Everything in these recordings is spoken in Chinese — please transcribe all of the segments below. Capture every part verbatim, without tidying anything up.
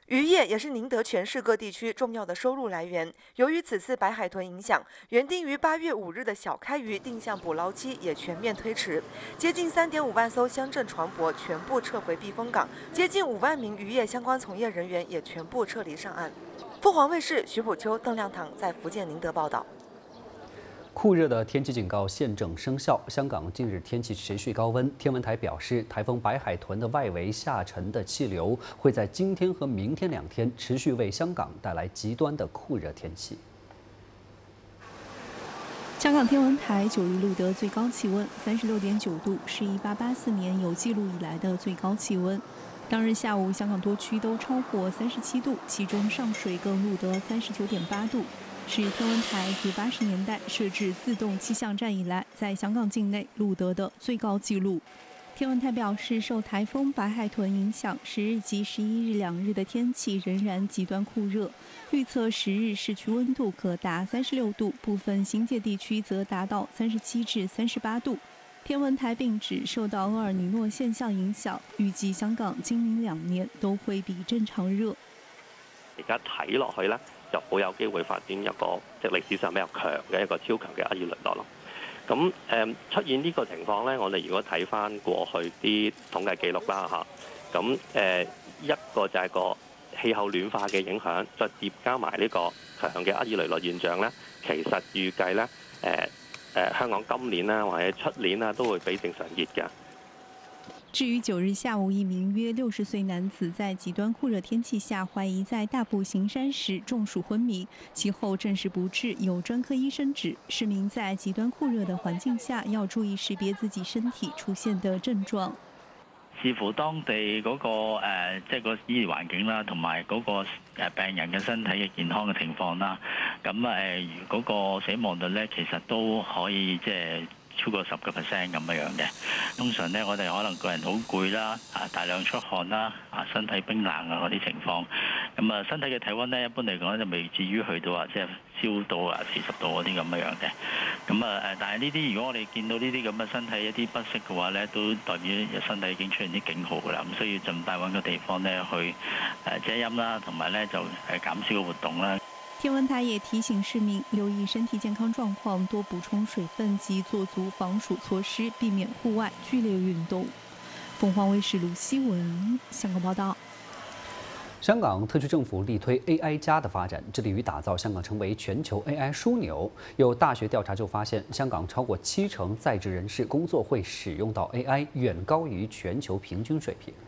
渔业也是宁德全市各地区重要的收入来源。由于此次白海豚影响，原定于八月五日的小开渔定向捕捞期也全面推迟。接近三点五万艘乡镇船舶全部撤回避风港，接近五万名渔业相关从业人员也全部撤离上岸。凤凰卫视徐普秋、邓亮堂在福建宁德报道。 酷热的天气警告现正生效。香港近日天气持续高温，天文台表示，台风白海豚的外围下沉的气流会在今天和明天两天持续为香港带来极端的酷热天气。 香港天文台九日录得最高气温三十六点九度，是一八八四年有记录以来的最高气温。当日下午，香港多区都超过三十七度，其中上水更录得三十九点八度。 是天文台自八十年代设置自动气象站以来，在香港境内录得的最高纪录。天文台表示，受台风白海豚影响，十日及十一日两日的天气仍然极端酷热，预测十日市区温度可达三十六度，部分新界地区则达到三十七至三十八度。天文台并指，受到厄尔尼诺现象影响，预计香港今明兩年都會比正常熱。 而家睇落去咧。 就好有機會發展一個即係歷史上比較強嘅一個超強嘅厄爾尼諾咯。咁誒出現呢個情況咧，我哋如果睇翻過去啲統計記錄啦嚇，咁誒一個就係個氣候暖化嘅影響，再疊加埋呢個強嘅厄爾尼諾現象咧，其實預計咧誒誒香港今年啦或者出年啦都會比正常熱嘅。 至于九日下午，一名约六十岁男子在极端酷热天气下，怀疑在大埔行山时中暑昏迷，其后证实不治。有专科医生指，市民在极端酷热的环境下，要注意識別自己身體出現的症狀。 視乎當地嗰、那個誒，即係個醫療環境啦，同埋嗰個誒病人嘅身體嘅健康嘅情況啦，咁誒嗰個死亡率咧，其實都可以即係。 超過十個 percent 咁樣樣嘅，通常咧我哋可能個人好攰啦，啊大量出汗啦，啊身體冰冷啊嗰啲情況，咁啊身體嘅體温咧一般嚟講就未至於去到啊即係燒到啊四十度嗰啲咁樣樣嘅，咁啊誒，但係呢啲如果我哋見到呢啲咁嘅身體一啲不適嘅話咧，都代表身體已經出現啲警號㗎啦，咁需要盡快揾個地方咧去誒遮陰啦，同埋咧就誒減少個活動啦。 天文台也提醒市民留意身體健康狀況，多補充水分及做足防暑措施，避免戶外劇烈運動。鳳凰衛視盧希文香港報道。 香港特區政府力推 A I 加的發展，致力於打造香港成為全球 A I 樞紐。有大學調查就發現，香港超過七成在職人士工作會使用到 A I， 遠高於全球平均水平。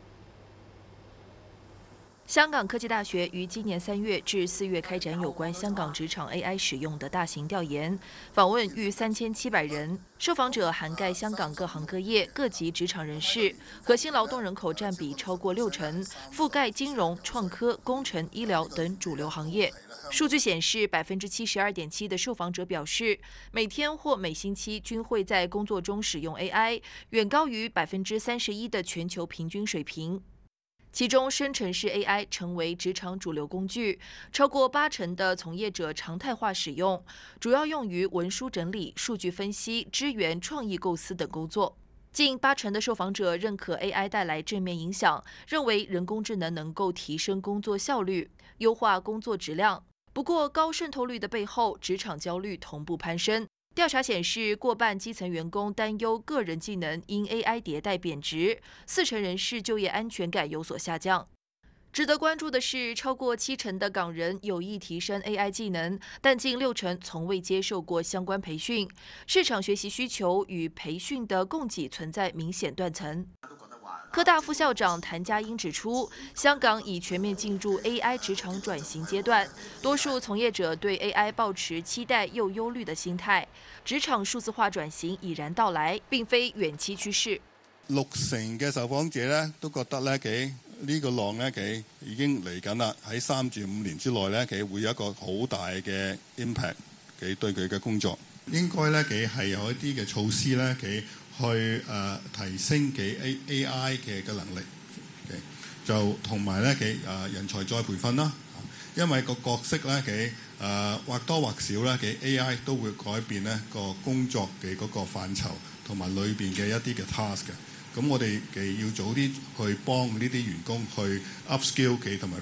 香港科技大學於今年三月至四月開展有關香港職場 A I 使用的大型調研，訪問逾三千七百人，受訪者涵蓋香港各行各業、各級職場人士，核心勞動人口佔比超過六成，覆蓋金融、創科、工程、醫療等主流行業。數據顯示，百分之七十二點七的受訪者表示，每天或每星期均會在工作中使用 A I， 遠高於百分之三十一的全球平均水平。 其中，生成式 A I 成為職場主流工具，超過八成的從業者常態化使用，主要用於文書整理、數據分析、支援創意構思等工作。近八成的受訪者認可 A I 帶來正面影響，認為人工智能能夠提升工作效率、優化工作質量。不過，高滲透率的背後，職場焦慮同步攀升。 調查顯示，過半基層員工擔憂個人技能因 A I 迭代貶值，四成人士就業安全感有所下降。值得關注的是，超過七成的港人有意提升 A I 技能，但近六成從未接受過相關培訓。市場學習需求與培訓的供給存在明顯斷層。 科大副校長譚家英指出，香港已全面進入 A I 職場轉型階段，多數從業者對 A I 抱持期待又憂慮的心態。職場數字化轉型已然到來，並非遠期趨勢。 六成嘅受訪者咧都覺得咧，幾呢個浪咧幾已經嚟緊啦，喺三至五年之內咧，幾會有一個好大嘅 impact， 幾對佢嘅工作應該咧幾係有一啲嘅措施咧幾。 去誒、呃、提升嘅 A A I 嘅嘅能力，就同埋咧嘅誒人才再培訓啦。因為個角色咧嘅誒或多或少咧嘅 A I 都會改變咧個工作嘅嗰個範疇，同埋裏邊嘅一啲嘅 task 嘅。咁我哋嘅要早啲去幫呢啲員工去 upskill 嘅同埋